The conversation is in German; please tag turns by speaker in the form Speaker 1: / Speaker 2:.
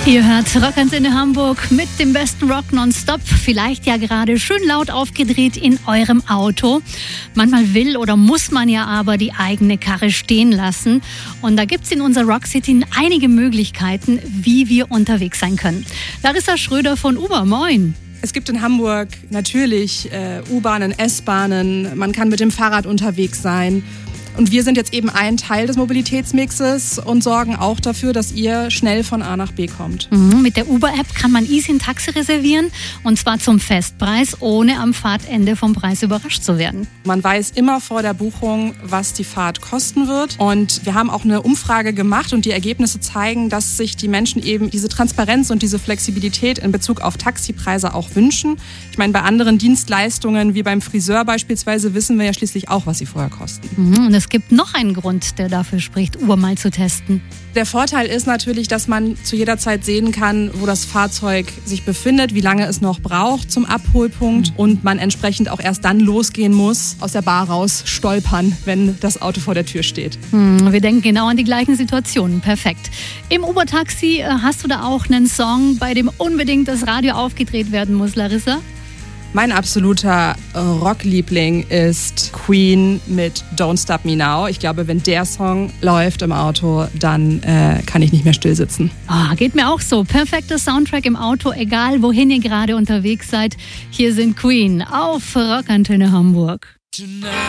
Speaker 1: Ihr hört Rockantenne Hamburg mit dem besten Rock nonstop. Vielleicht ja gerade schön laut aufgedreht in eurem Auto. Manchmal will oder muss man ja aber die eigene Karre stehen lassen. Und da gibt es in unserer Rock City einige Möglichkeiten, wie wir unterwegs sein können. Larissa Schröder von Uber, moin.
Speaker 2: Es gibt in Hamburg natürlich U-Bahnen, S-Bahnen. Man kann mit dem Fahrrad unterwegs sein. Und wir sind jetzt eben ein Teil des Mobilitätsmixes und sorgen auch dafür, dass ihr schnell von A nach B kommt.
Speaker 1: Mit der Uber-App kann man easy ein Taxi reservieren und zwar zum Festpreis, ohne am Fahrtende vom Preis überrascht zu werden.
Speaker 2: Man weiß immer vor der Buchung, was die Fahrt kosten wird. Und wir haben auch eine Umfrage gemacht und die Ergebnisse zeigen, dass sich die Menschen eben diese Transparenz und diese Flexibilität in Bezug auf Taxipreise auch wünschen. Ich meine, bei anderen Dienstleistungen wie beim Friseur beispielsweise wissen wir ja schließlich auch, was sie vorher kosten.
Speaker 1: Und es gibt noch einen Grund, der dafür spricht, Uber mal zu testen.
Speaker 2: Der Vorteil ist natürlich, dass man zu jeder Zeit sehen kann, wo das Fahrzeug sich befindet, wie lange es noch braucht zum Abholpunkt und man entsprechend auch erst dann losgehen muss, aus der Bar raus stolpern, wenn das Auto vor der Tür steht.
Speaker 1: Wir denken genau an die gleichen Situationen. Perfekt. Im Uber-Taxi hast du da auch einen Song, bei dem unbedingt das Radio aufgedreht werden muss, Larissa?
Speaker 2: Mein absoluter Rockliebling ist Queen mit Don't Stop Me Now. Ich glaube, wenn der Song läuft im Auto, dann kann ich nicht mehr still sitzen.
Speaker 1: Geht mir auch so. Perfekter Soundtrack im Auto, egal wohin ihr gerade unterwegs seid. Hier sind Queen auf Rockantenne Hamburg.
Speaker 3: Tonight.